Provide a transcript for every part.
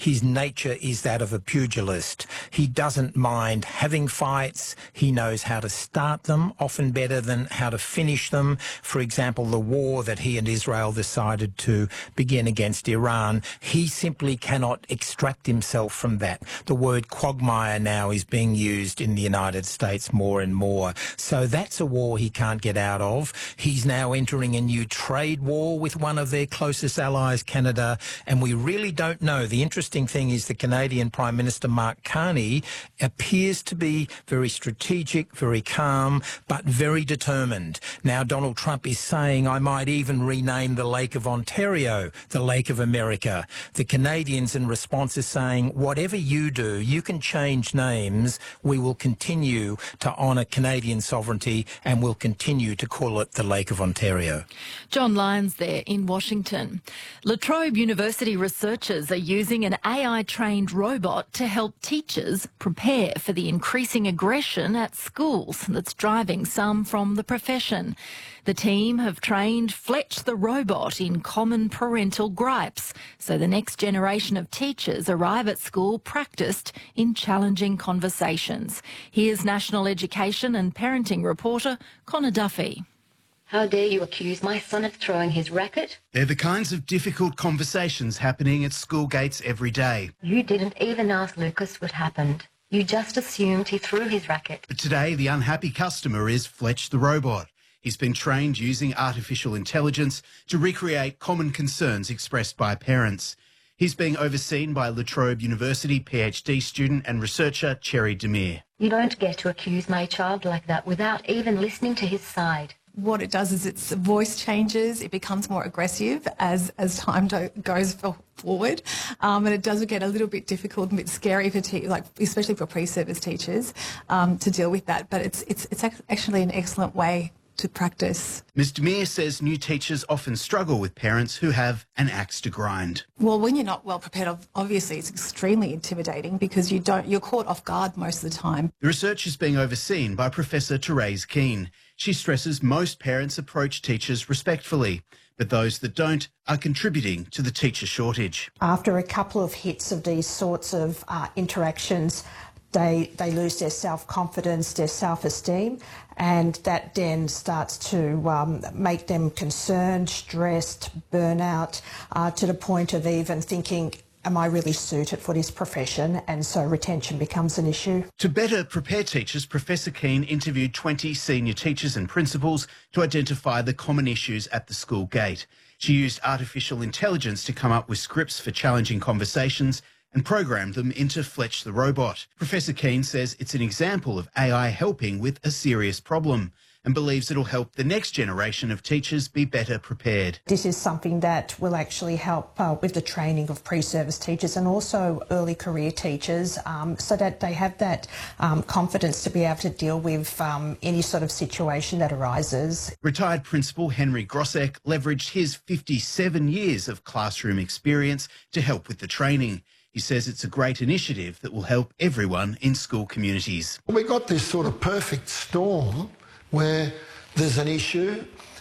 His nature is that of a pugilist. He doesn't mind having fights. He knows how to start them, often better than how to finish them. For example, the war that he and Israel decided to begin against Iran, he simply cannot extract himself from that. The word quagmire now is being used in the United States more and more. So that's a war he can't get out of. He's now entering a new trade war with one of their closest allies, Canada, and we really don't know. The interesting thing is the Canadian Prime Minister, Mark Carney, appears to be very strategic, very calm, but very determined. Now, Donald Trump is saying, I might even rename the Lake of Ontario the Lake of America. The Canadians in response are saying, whatever you do, you can change names. We will continue to honour Canadian sovereignty and will continue to call it the Lake of Ontario. John Lyons there in Washington. La Trobe University researchers are using an AI-trained robot to help teachers prepare for the increasing aggression at schools that's driving some from the profession. The team have trained Fletch the robot in common parental gripes, so the next generation of teachers arrive at school practiced in challenging conversations. Here's National Education and Parenting reporter Connor Duffy. How dare you accuse my son of throwing his racket? They're the kinds of difficult conversations happening at school gates every day. You didn't even ask Lucas what happened. You just assumed he threw his racket. But today, the unhappy customer is Fletch the robot. He's been trained using artificial intelligence to recreate common concerns expressed by parents. He's being overseen by La Trobe University PhD student and researcher Cherry Demir. You don't get to accuse my child like that without even listening to his side. What it does is its voice changes, it becomes more aggressive as time goes forward, and it does get a little bit difficult and a bit scary for especially for pre-service teachers to deal with that. But it's actually an excellent way to practice. Ms Demir says new teachers often struggle with parents who have an axe to grind. Well, when you're not well prepared, obviously it's extremely intimidating because you're caught off guard most of the time. The research is being overseen by Professor Therese Keane. She stresses most parents approach teachers respectfully, but those that don't are contributing to the teacher shortage. After a couple of hits of these sorts of interactions, they lose their self-confidence, their self-esteem, and that then starts to make them concerned, stressed, burnout, to the point of even thinking, am I really suited for this profession? And so retention becomes an issue. To better prepare teachers, Professor Keane interviewed 20 senior teachers and principals to identify the common issues at the school gate. She used artificial intelligence to come up with scripts for challenging conversations and programmed them into Fletch the robot. Professor Keane says it's an example of AI helping with a serious problem and believes it'll help the next generation of teachers be better prepared. This is something that will actually help with the training of pre-service teachers and also early career teachers so that they have that confidence to be able to deal with any sort of situation that arises. Retired Principal Henry Grosek leveraged his 57 years of classroom experience to help with the training. He says it's a great initiative that will help everyone in school communities. We got this sort of perfect storm where there's an issue,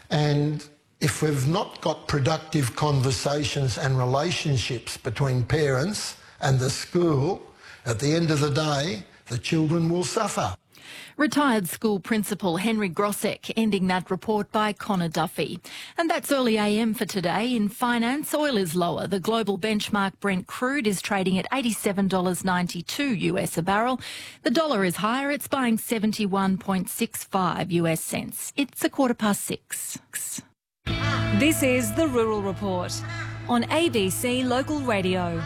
and if we've not got productive conversations and relationships between parents and the school, at the end of the day, the children will suffer. Retired school principal Henry Grosek ending that report by Connor Duffy. And that's early AM for today. In finance, oil is lower. The global benchmark Brent crude is trading at $87.92 US a barrel. The dollar is higher. It's buying 71.65 US cents. It's 6:15. This is the Rural Report on ABC Local Radio.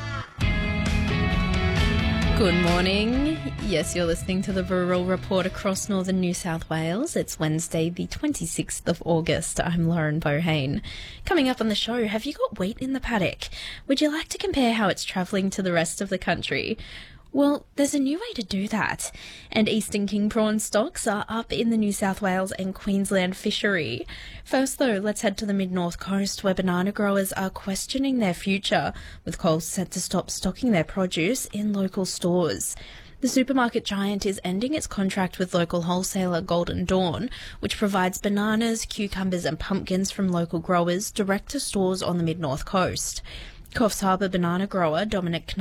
Good morning. Yes, you're listening to the Rural Report across northern New South Wales. It's Wednesday, the 26th of August. I'm Lauren Bohane. Coming up on the show, have you got wheat in the paddock? Would you like to compare how it's travelling to the rest of the country? Well, there's a new way to do that. And Eastern King prawn stocks are up in the New South Wales and Queensland fishery. First, though, let's head to the mid-north coast where banana growers are questioning their future, with Coles set to stop stocking their produce in local stores. The supermarket giant is ending its contract with local wholesaler Golden Dawn, which provides bananas, cucumbers and pumpkins from local growers direct to stores on the mid-north coast. Coffs Harbour banana grower Dominic